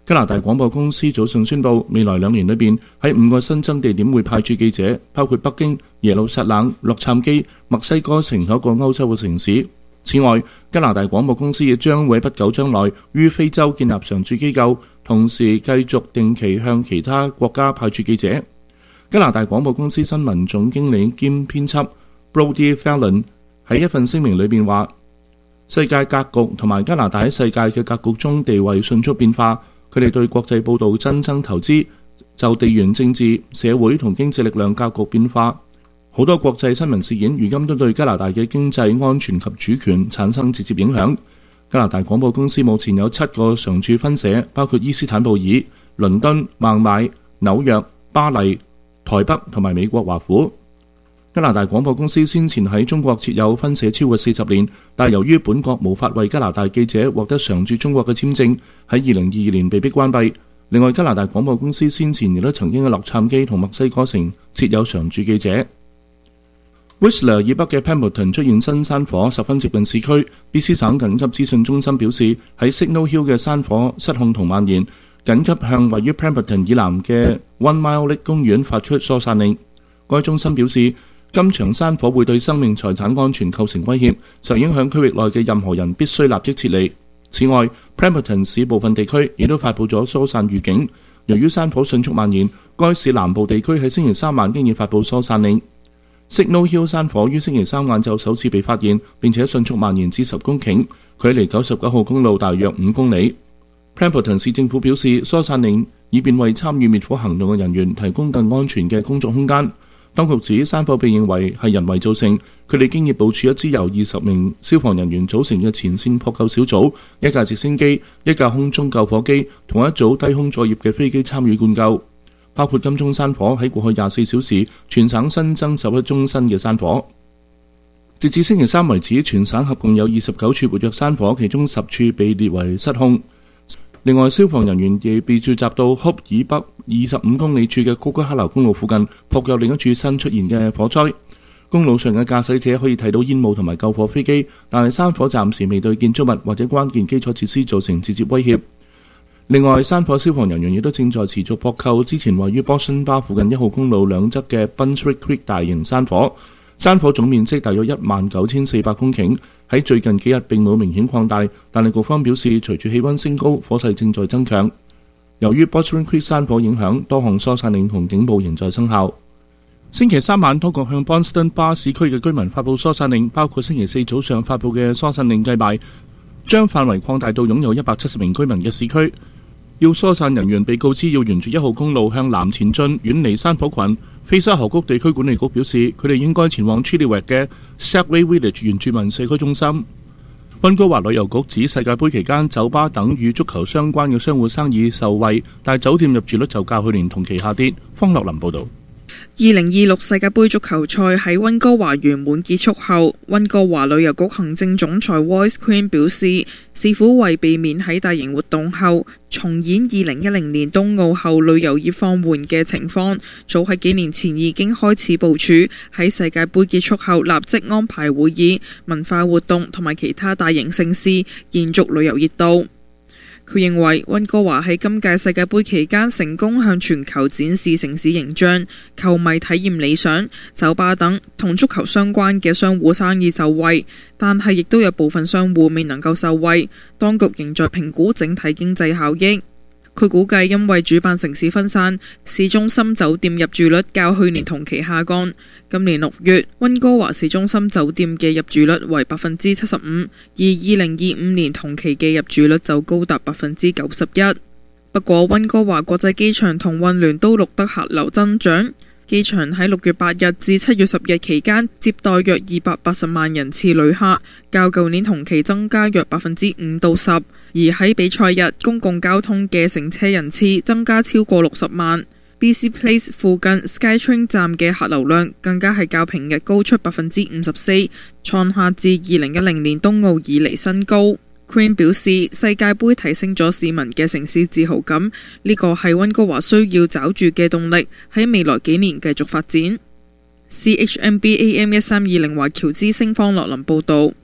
M: 加拿大廣播公司早上宣布，未來兩年裏邊喺五個新增地點會派駐記者，包括北京、耶路撒冷、洛杉磯、墨西哥城嗰個歐洲嘅城市。此外，加拿大廣播公司亦將會喺不久將來於非洲建立常駐機構，同時繼續定期向其他國家派駐記者。加拿大廣播公司新聞總經理兼編輯 Brody Fallon 喺一份聲明裏邊話：世界格局同埋加拿大喺世界嘅格局中地位迅速變化。佢哋對國際報導增增投資，就地緣政治、社會同經濟力量格局變化。好多國際新聞事件如今都對加拿大嘅經濟安全及主權產生直接影響。加拿大廣播公司目前有七個常駐分社，包括伊斯坦布爾、倫敦、孟買、紐約、巴黎、台北同埋美國華府。加拿大廣播公司先前喺中國設有分社超過四十年，但由於本國無法為加拿大記者獲得常駐中國嘅簽證，喺二零二二年被迫關閉。另外，加拿大廣播公司先前亦都曾經喺洛杉磯同墨西哥城設有常駐記者。Whistler 以北嘅 Pemberton 出現新山火，十分接近市區。B C 省緊急資訊中心表示，喺 Signal Hill 嘅山火失控同蔓延，緊急向位於 Pemberton 以南嘅 One Mile Lake 公園發出疏散令。該中心表示，今場山火會對生命財產安全構成威脅，受影響區域內嘅任何人必須立即撤離。此外 Pemberton 市部分地區亦都發布咗疏散預警。由於山火迅速蔓延，該市南部地區喺星期三晚經已發布疏散令。Signal Hill 山火於星期三晏晝首次被發現，並且迅速蔓延至十公頃，距離九十九號公路大約五公里。Pemberton 市政府表示，疏散令以便為參與滅火行動嘅人員提供更安全嘅工作空間。當局指山火被認為係人為造成，佢哋經已部署一支由二十名消防人員組成嘅前線撲救小組，一架直升機、一架空中救火機同一組低空作業嘅飛機參與灌救。包括金鐘山火喺過去廿四小時，全省新增十一宗新嘅山火。截至星期三為止，全省合共有二十九處活躍山火，其中十處被列為失控。另外，消防人員亦被召集到 Hope 以北二十五公里處嘅高吉克流公路附近，撲救另一處新出現嘅火災。公路上嘅駕駛者可以睇到煙霧同埋救火飛機，但係山火暫時未對建築物或者關鍵基礎設施造成直接威脅。另外，山火消防人員亦都正在持續撲救之前位於 Boston Bar 附近一號公路兩側嘅 Bunswick Creek 大型山火。山火總面積大約一萬九千四百公頃，喺最近幾日並冇明顯擴大，但係局方表示，隨住氣溫升高，火勢正在增強。由於 Boston Creek 山火影響，多項疏散令同警報仍在生效。星期三晚，當局向 Boston Bar 市區嘅居民發布疏散令，包括星期四早上發布嘅疏散令計埋，將範圍擴大到擁有一百七十名居民嘅市區。要疏散人員被告知要沿住一號公路向南前進，遠離山火群。菲沙河谷地區管理局表示，佢哋應該前往 Chilliwack 嘅 Stepway Village 原住民社區中心。溫哥華旅遊局指世界盃期間酒吧等與足球相關嘅商戶生意受惠，但酒店入住率就較去年同期下跌。方樂林報導。
O: 二零二六世界盃足球賽喺溫哥華圓滿結束後，溫哥華旅遊局行政總裁 Royce Quinn 表示，市府為避免喺大型活動後重演二零一零年冬奧後旅遊業放緩嘅情況，早喺幾年前已經開始部署，喺世界盃結束後立即安排會議、文化活動同埋其他大型盛事，延續旅遊熱度。佢認為溫哥華喺今屆世界盃期間成功向全球展示城市形象，球迷體驗理想，酒吧等同足球相關嘅商戶生意受惠，但係亦都有部分商戶未能夠受惠，當局仍在評估整體經濟效益。佢估計因為主辦城市分散，市中心酒店入住率較去年同期下降。今年六月，溫哥華市中心酒店嘅入住率為百分之七十五，而二零二五年同期嘅入住率就高達百分之九十一。不過，溫哥華國際機場同運聯都錄得客流增長。機場喺六月八日至七月十日期間接待約二百八十萬人次旅客，較舊年同期增加約百分之五到十。而喺比賽日，公共交通嘅乘車人次增加超過六十萬。B C Place 附近 SkyTrain 站嘅客流量更加係較平日高出百分之五十四，創下自二零一零年冬奧以嚟新高。Queen 表示，世界盃提升咗市民嘅城市自豪感，呢個係溫哥華需要抓住嘅動力，喺未來幾年繼續發展。C H M B A M 一三二零華僑之聲方樂林報導。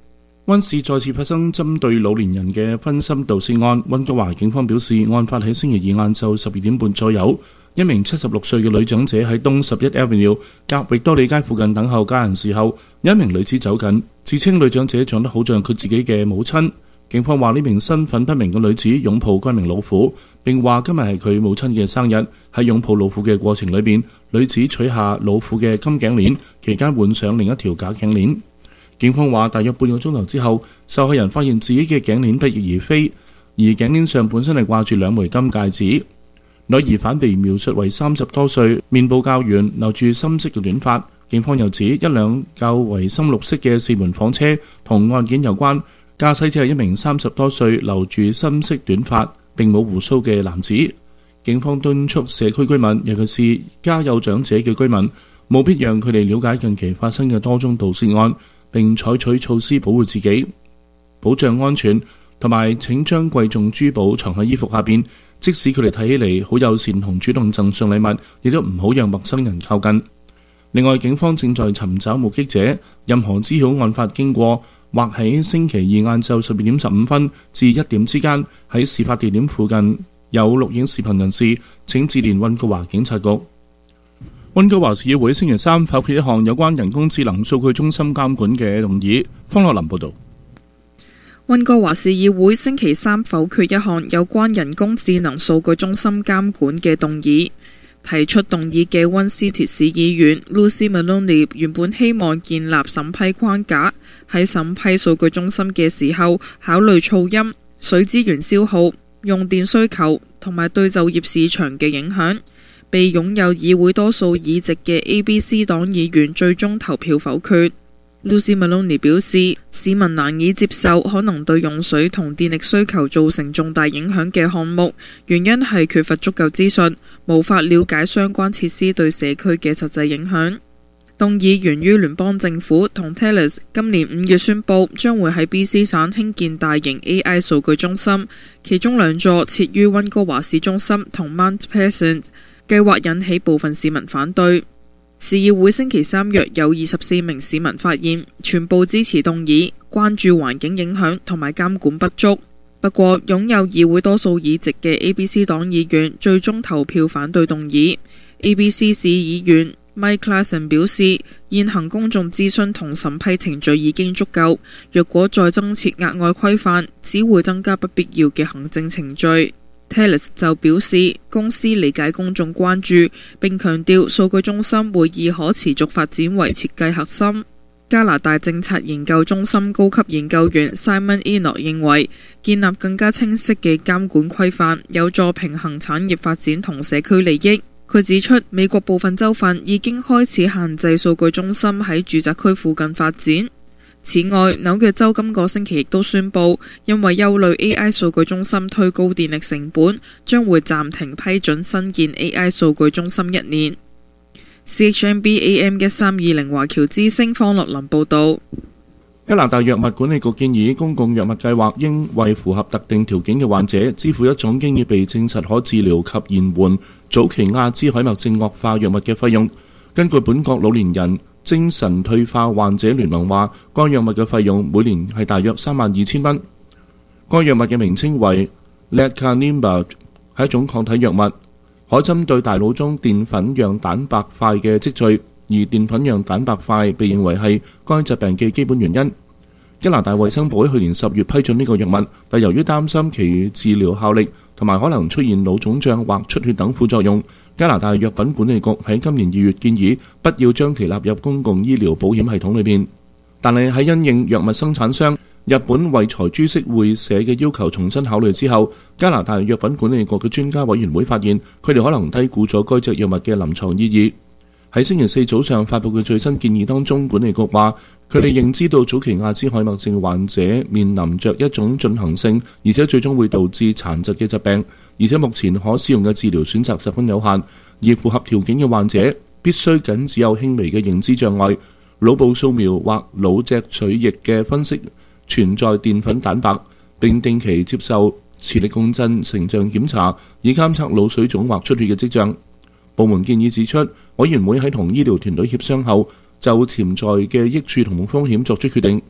M: 溫市再次發生針對老年人嘅分心盜竊案。溫哥華警方表示，案發喺星期二晏晝十二點半左右，一名七十六歲嘅女長者喺東十一 Avenue 甲域多利街附近等候家人時候，有一名女子走近，自稱女長者長得好像佢自己嘅母親。警方話呢名身份不明嘅女子擁抱該名老婦，並話今日係佢母親嘅生日。喺擁抱老婦嘅過程裏邊，女子取下老婦嘅金頸鏈，期間換上另一條假頸鏈。警方話，大約半個鐘頭之後，受害人發現自己嘅頸鏈不翼而飛，而頸鏈上本身係掛住兩枚金戒指。女疑犯被描述為三十多歲，面部較圓，留住深色嘅短髮。警方又指一輛較為深綠色嘅四門房車同案件有關，駕駛者係一名三十多歲，留住深色短髮並冇鬍鬚嘅男子。警方敦促社區居民，尤其是家有長者嘅居民，務必讓佢哋了解近期發生嘅多宗盜竊案，並採取措施保護自己、保障安全，同埋請將貴重珠寶藏喺衣服下邊，即使佢哋睇起嚟好友善同主動贈送禮物，亦都唔好讓陌生人靠近。另外，警方正在尋找目擊者，任何知曉案發經過或喺星期二晏晝十二點十五分至一點之間喺事發地點附近有錄影視頻人士，請致電溫哥華警察局。溫哥華市議會星期三否決一項有關人工智能數據中心監管嘅動議。方樂林報導。
O: 溫哥華市議會星期三否決一項有關人工智能數據中心監管嘅動議。提出動議嘅溫斯鐵市議員 Lucy Maloney 原本希望建立審批框架，喺審批數據中心嘅時候考慮噪音、水資源消耗、用電需求同埋對就業市場嘅影響。被擁有議會多數議席嘅 A B C 黨議員最終投票否決。Lucy Maloney 表示，市民難以接受可能對用水同電力需求造成重大影響嘅項目，原因係缺乏足夠資訊，無法了解相關設施對社區嘅實際影響。動議源於聯邦政府同 Telus 今年五月宣布將會喺 B C 省興建大型 A I 數據中心，其中兩座設於溫哥華市中心同 Mount Pleasant， 計劃引起部分市民反對。市議會星期三約有二十四名市民發言，全部支持動議，關注環境影響同埋監管不足。不過，擁有議會多數議席嘅 A B C 黨議員最終投票反對動議。A B C 市議員 Mike Klassen 表示，現行公眾諮詢同審批程序已經足夠，若果再增設額外規範，只會增加不必要嘅行政程序。Telus 就表示，公司理解公眾關注，並強調數據中心會以可持續發展為設計核心。加拿大政策研究中心高級研究員 Simon Enoch 認為，建立更加清晰嘅監管規範，有助平衡產業發展同社區利益。佢指出，美國部分州份已經開始限制數據中心喺住宅區附近發展。此外，紐約州今個星期亦都宣布，因為憂慮 A I 數據中心推高電力成本，將會暫停批准新建 A I 數據中心一年。C H M B A M 一三二零華僑之聲方樂林報導。
M: 加拿大藥物管理局建議，公共藥物計劃應為符合特定條件嘅患者支付一種經已被證實可治療及延緩早期亞茲海默症惡化藥物嘅費用。根據本國老年人精神退化患者聯盟話，該藥物嘅費用每年係大約三萬二千蚊。該藥物嘅名稱為 Lecanemab， 係一種抗體藥物，可針對大腦中澱粉樣蛋白塊嘅積聚，而澱粉樣蛋白塊被認為係該疾病嘅基本原因。加拿大衛生部喺去年十月批准呢個藥物，但由於擔心其治療效力同埋可能出現腦腫脹或出血等副作用，加拿大藥品管理局喺今年二月建議不要將其納入公共醫療保險系統裏邊。但係喺因應藥物生產商日本惠財株式會社嘅要求重新考慮之後，加拿大藥品管理局嘅專家委員會發現，佢哋可能低估咗該隻藥物嘅臨床意義。喺星期四早上發佈嘅最新建議當中，管理局話佢哋認知到早期亞茲海默症患者面臨着一種進行性而且最終會導致殘疾嘅疾病，而且目前可使用嘅治療選擇十分有限，而符合條件嘅患者必須僅只有輕微嘅認知障礙、腦部掃描或腦脊髓液嘅分析存在澱粉蛋白，並定期接受磁力共振成像檢查，以監測腦水腫或出血嘅跡象。部門建議指出，委員會喺同醫療團隊協商後，就潛在嘅益處同風險作出決定。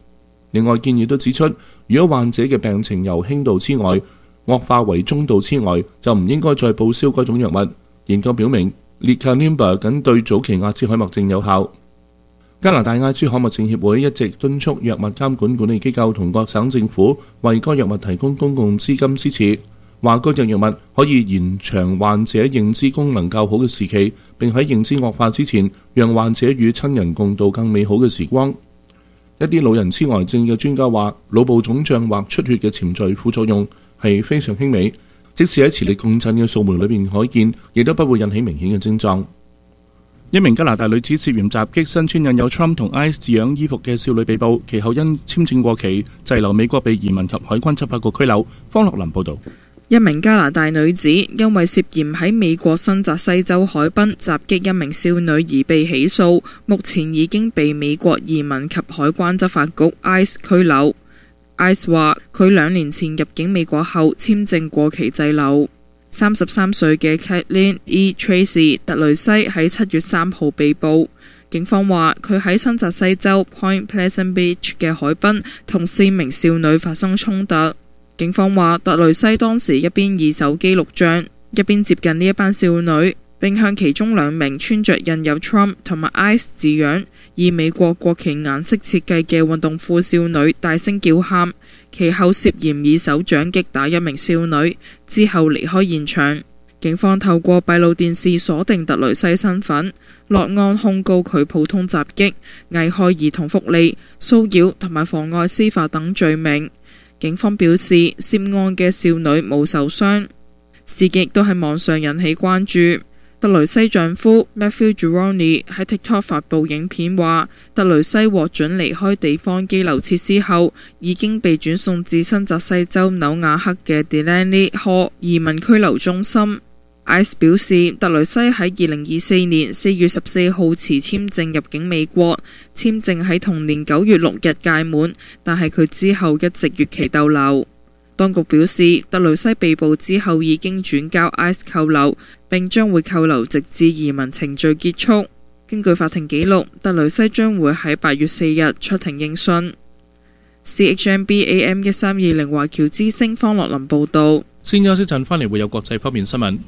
M: 另外建議都指出，如果患者嘅病情由輕度痴呆惡化為中度痴呆，就唔應該再報銷該種藥物。研究表明，列卡林巴僅對早期阿茲海默症有效。加拿大阿茲海默症協會一直敦促藥物監管管理機構同各省政府為該藥物提供公共資金支持，話該隻藥物可以延長患者認知功能較好嘅時期，並喺認知惡化之前，讓患者與親人共度更美好嘅時光。一啲老人痴呆症嘅專家話，腦部腫脹或出血嘅潛在副作用係非常輕微，即使喺磁力共振嘅掃描裏面可見，亦都不會引起明顯嘅症狀。一名加拿大女子涉嫌襲擊身穿印有 Trump 同 I C E 字樣衣服嘅少女被捕，其後因簽證過期滯留美國被移民及海關執法局拘留。方樂林報導。
O: 一名加拿大女子因為涉嫌喺美國新澤西州海濱襲擊一名少女而被起訴，目前已經被美國移民及海關執法局 I C E 拘留。I C E 話佢兩年前入境美國後簽證過期滯留。三十三歲嘅 Kathleen E. Tracy 特雷西喺七月三號被捕。警方話佢喺新澤西州 Point Pleasant Beach 嘅海濱同四名少女發生衝突。警方話特雷西當時一邊以手機錄像，一邊接近呢一班少女，並向其中兩名穿着印有 Trump 同埋 I C E 字樣以美國國旗顏色設計嘅運動褲少女大聲叫喊，其後涉嫌以手掌擊打一名少女，之後離開現場。警方透過閉路電視鎖定特雷西身份，落案控告佢普通襲擊、危害兒童福利、騷擾同埋妨礙司法等罪名。警方表示，涉案嘅少女冇受傷。事件亦都喺網上引起關注。特雷西丈夫 Matthew Gironi 喺 TikTok 發布影片話，特雷西獲准離開地方羈留設施後，已經被轉送至新澤西州紐瓦克嘅 Delaney Hall 移民拘留中心。I C E 表示，特雷西喺二零二四年四月十四號持簽證入境美國，簽證喺同年九月六日屆滿，但係佢之後一直越期逗留。當局表示，特雷西被捕之後已經轉交 I C E 扣留，並將會扣留直至移民程序結束。根據法庭記錄，特雷西將會喺八月四日出庭應訊。C H M B A M 一三二零華僑之聲方樂林報導。
M: 先休息陣，翻嚟會有國際方面新聞。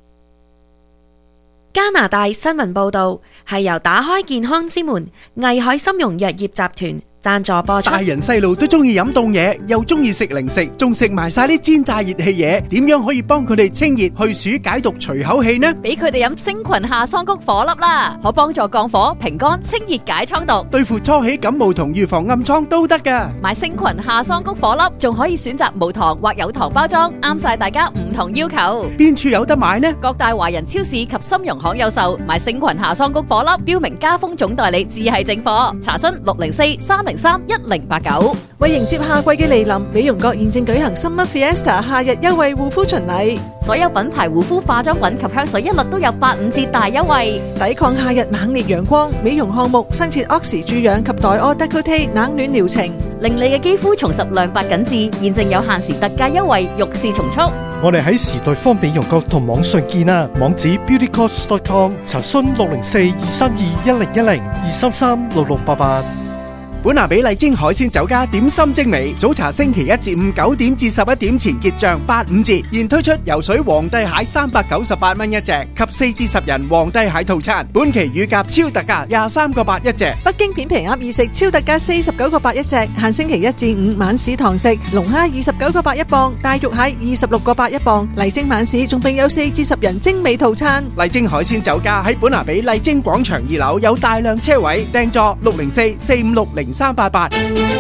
N: 加拿大新聞報導係由打開健康之門藝海參茸藥業集團贊助播出。
Q: 大人細路都中意飲凍嘢，又中意食零食，仲食埋晒啲煎炸熱氣嘢，點樣可以幫佢哋清熱去暑解毒除口氣呢？
E: 俾佢哋飲星群夏桑菊火粒啦，可幫助降火、平肝、清熱解瘡毒，
Q: 對付初起感冒同預防暗瘡都得噶。
E: 買星群夏桑菊火粒，仲可以選擇無糖或有糖包裝，啱晒大家唔同要求。
Q: 邊處有得買呢？
E: 各大華人超市及參茸行有售。買星群夏桑菊火粒，標明加豐總代理，只係正貨。查詢六零四三零三一零八九。
G: 為迎接夏季嘅嚟臨，美容閣現正舉行 Summer Fiesta 夏日優惠護膚巡禮，
E: 所有品牌護膚化妝品及香水一律都有八五折大優惠。
G: 抵抗夏日猛烈陽光，美容項目新設 Oxy 注氧及黛柯 Décolleté 冷暖療程，
E: 令你嘅肌膚重拾亮白緊緻。現正有限時特價優惠，欲試從速。
R: 我哋喺時代方美容閣同網上見啊，網址 beauty cost dot com， 查詢六零四二三二一零一零二三三六六八八。
Q: 本拿比麗晶海鮮酒家點心精美，早茶星期一至五九點至十一點前結賬八五折，現推出游水皇帝蟹三百九十八蚊一隻及四至十人皇帝蟹套餐，本期乳鴿超特價廿三個八一隻。
G: 北京片皮鴨易食超特價四十九個八一隻，限星期一至五晚市堂食。龍蝦二十九個八一磅，大肉蟹二十六個八一磅。麗晶晚市仲並有四至十人精美套餐。
Q: 麗晶海鮮酒家喺本拿比麗晶廣場二樓有大量車位，訂座六零四四五六零三八八。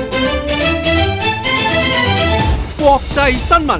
Q: 國際新聞。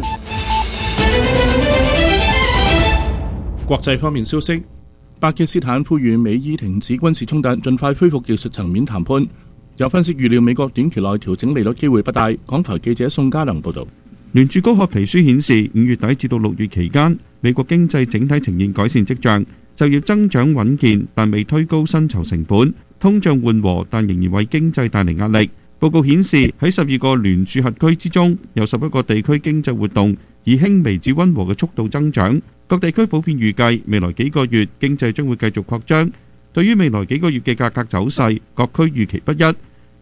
M: 國際方面消息，巴基斯坦呼籲美伊停止軍事衝突，盡快恢復技術層面談判。有分析預料美國短期內調整利率機會不大。港台記者宋家良報道。
S: 聯儲高學皮書顯示，五月底至到六月期間，美國經濟整體呈現改善跡象，就業增長穩健，但未推高薪酬成本。通脹緩和，但仍然為經濟帶嚟壓力。報告顯示，喺十二個聯儲轄區之中，有十一個地區經濟活動以輕微至溫和嘅速度增長。各地區普遍預計未來幾個月經濟將會繼續擴張。對於未來幾個月嘅價格走勢，各區預期不一。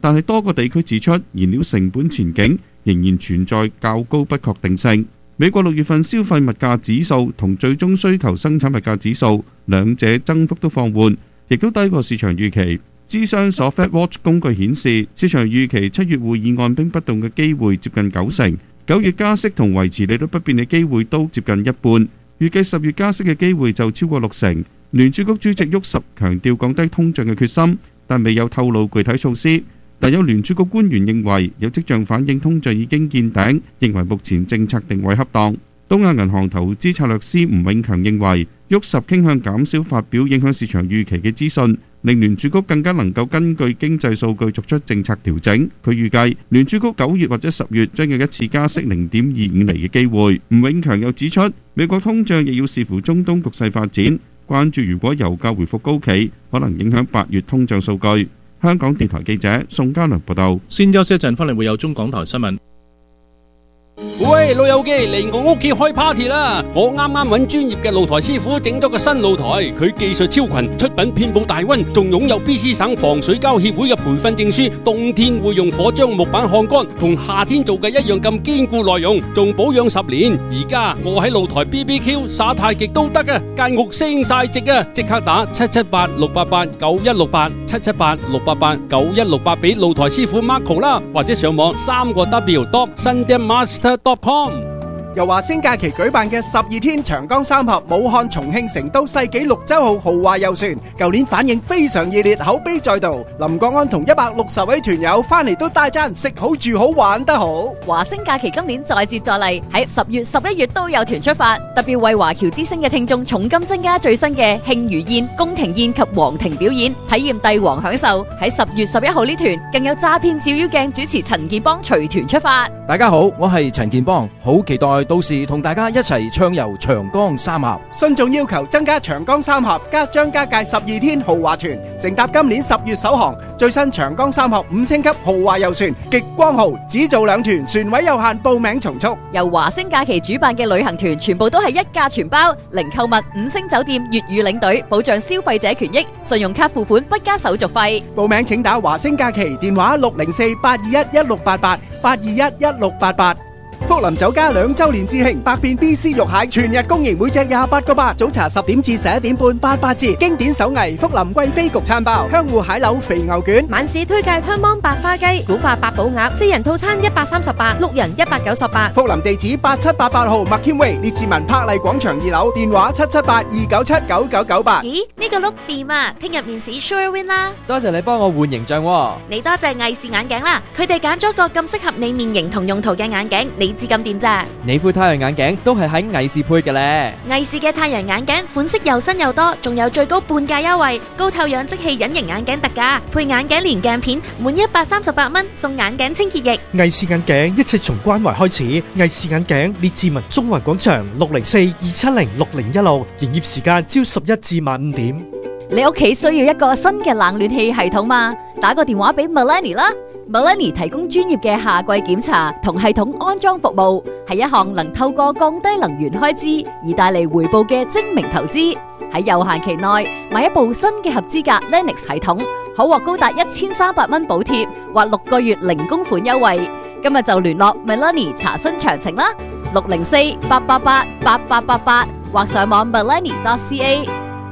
S: 但係多個地區指出燃料成本前景仍然存在較高不確定性。美國六月份消費物價指數同最終需求生產物價指數兩者增幅都放緩，亦都低過市場預期。諮商所 FedWatch 工具顯示，市場預期七月會議按兵不動嘅機會接近九成，九月加息同維持利率不變嘅機會都接近一半，預計十月加息嘅機會就超過六成。聯儲局主席沃什強調降低通脹嘅決心，但未有透露具體措施。但有聯儲局官員認為有跡象反映通脹已經見頂，認為目前政策定位恰當。東亞銀行投資策略師吳永強認為，沃什傾向減少發表影響市場預期嘅資訊，令聯儲局更加能夠根據經濟數據作出政策調整。佢預計聯儲局九月或者十月將有一次加息零點二五厘嘅機會。吳永強又指出，美國通脹亦要視乎中東局勢發展，關注如果油價回復高企，可能影響八月通脹數據。香港電台記者宋嘉良報道。
M: 先休息一陣，翻嚟會有中港台新聞。
T: 喂，老友記，嚟我屋企開 party 啦！我啱啱揾專業嘅露台師傅整咗個新露台，佢技術超群，出品遍佈大溫，仲擁有 B C 省防水膠協會嘅培訓證書。冬天會用火將木板烘乾，同夏天做嘅一樣咁堅固耐用，仲保養十年。而家我喺露台 B B Q 耍太極都得啊！間屋升晒值啊！即刻打七七八六八八九一六八七七八六八八九一六八俾露台師傅 Marco 啦，或者上網三個 W dot sundanmaster dot com。
Q: 由華星假期舉辦嘅十二天長江三峽武漢、重慶、成都世紀綠洲號豪華遊船，舊年反應非常熱烈，口碑再度。林國安同一百六十位團友翻嚟都大讚食好住好玩得好。
E: 華星假期今年再接再厲，喺十月、十一月都有團出發，特別為華僑之星嘅聽眾重金增加最新嘅慶餘宴、宮廷宴及皇庭表演，體驗帝王享受。喺十月十一號呢團更有詐騙照妖鏡主持陳建邦隨團出發。
F: 大家好，我係陳建邦，好期待到時同大家一齊暢遊長江三峽。
Q: 信眾要求增加長江三峽加張家界十二天豪華團，乘搭今年十月首航最新長江三峽五星級豪華遊船極光號，只做兩團，船位有限，報名從速。
E: 由華星假期主辦嘅旅行團全部都係一價全包，零購物、五星酒店、粵語領隊，保障消費者權益，信用卡付款不加手續費。
Q: 報名請打華星假期電話六零四八二一一六八八八二一一六八八。福林酒家兩周年致慶，百變 B C 肉蟹全日供應，每隻廿八個八。早茶十點至十一點半，八八折。經典手藝福林貴妃焗餐包，香芋蟹柳肥牛卷。
I: 晚市推介香芒白花雞、古法八寶鴨，四人套餐一百三十八，六人一百九十八。
Q: 福林地址八七八八號麥謙威列治文柏麗廣場二樓，電話七七八二九七九九九八。
N: 咦，呢個碌掂啊！聽日面試 sure win 啦！
F: 多謝你幫我換形象喎。
N: 你多謝藝視眼鏡啦，佢哋揀咗個咁適合你面型同用途嘅眼鏡，你至咁掂咋？
F: 你副太陽眼鏡都係喺藝視配嘅咧。
N: 藝視嘅太陽眼鏡款式又新又多，仲有最高半價優惠，高透氧即棄隱形眼鏡特價，配眼鏡連鏡片，滿一百三十八蚊送眼鏡清潔液。
R: 藝視眼鏡一切從關懷開始，藝視眼鏡列治文中環廣場六零四二七零六零一六，營業時間朝十一至晚五點。
E: 你屋企需要一個新嘅冷暖氣系統嘛？打個電話俾 Melanie 啦。Melanie 提供專業嘅夏季檢查同系統安裝服務，係一項能透過降低能源開支而帶嚟回報嘅精明投資。喺有限期內買一部新嘅合資格 Lennox 系統，可獲高達一千三百蚊補貼或六個月零供款優惠。今日就聯絡 Melanie 查詢詳情啦，六零四八八八八八八八或上網 melanie dot c a。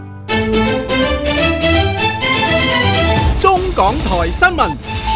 Q: 中港台新聞。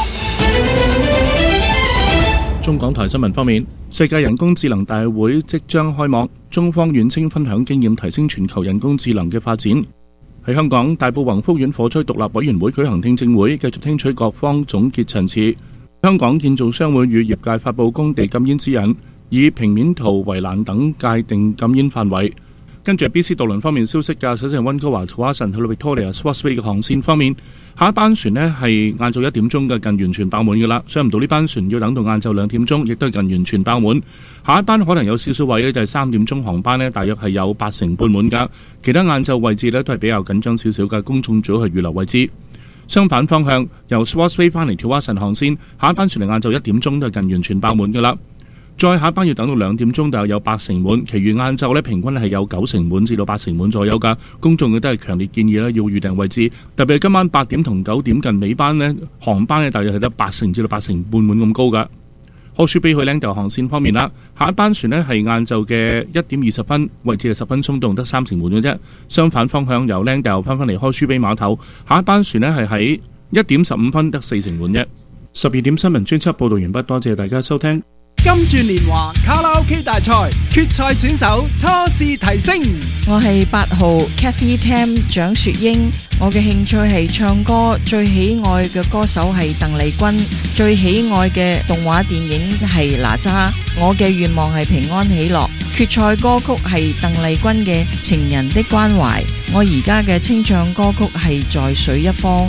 M: 中港台新聞方面，世界人工智能大會即將開幕，中方遠征分享經驗，提升全球人工智能嘅發展。喺香港，大埔宏福苑火災獨立委員會舉行聽證會，繼續聽取各方總結陳詞。香港建造商會與業界發佈工地禁煙指引，以平面圖、圍欄等界定禁煙範圍。跟住 B C 渡輪方面消息嘅，首先係溫哥華土華臣去到 Victoria Swasway 嘅航線方面，下一班船呢係晏晝一點鐘嘅近完全爆滿嘅啦，上唔到呢班船要等到晏晝兩點鐘，亦都係近完全爆滿。下一班可能有少少位呢，就係三點鐘航班呢，大約係有八成半滿㗎。其他晏晝位置呢，都係比較緊張少少嘅，公眾最好係預留位置。相反方向，由 Swasway 翻嚟土華臣航線，下一班船嚟晏晝一點鐘都係近完全爆滿嘅啦。 再下一班要等到兩點鐘，但係有八成滿，其餘晏晝咧平均係有九成滿至到八成滿左右㗎。公眾亦都係強烈建議咧要預訂位置，特別係今晚八點同九點近尾班呢，航班咧大約係得八成至到八成半滿咁高㗎。柯舒比去靚豆航線方面啦，下一班船呢係晏晝嘅一點二十分，位置係十分鬆動，得三成滿嘅啫。相反方向由靚豆翻返嚟柯舒比碼頭，下一班船呢係喺一點十五分，得四成滿啫。十二點新聞專輯報導完畢，多謝大家收聽。
Q: 金鑽年華卡拉 OK 大賽決賽選手初試提升。
U: 我係八號 Kathy Tam 蔣雪英，我嘅興趣係唱歌，最喜愛嘅歌手係鄧麗君，最喜愛嘅動畫電影係哪吒，我嘅願望係平安喜樂。決賽歌曲係鄧麗君嘅《情人的關懷》，我而家嘅清唱歌曲係在水一方。